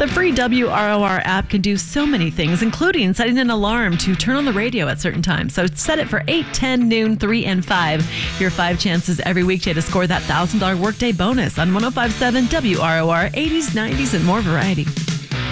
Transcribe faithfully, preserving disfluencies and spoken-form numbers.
The free W R O R app can do so many things, including setting an alarm to turn on the radio at certain times. So set it for eight, ten, noon, three, and five. Your five chances every weekday to score that one thousand dollars workday bonus on one oh five point seven W R O R, eighties, nineties, and more variety.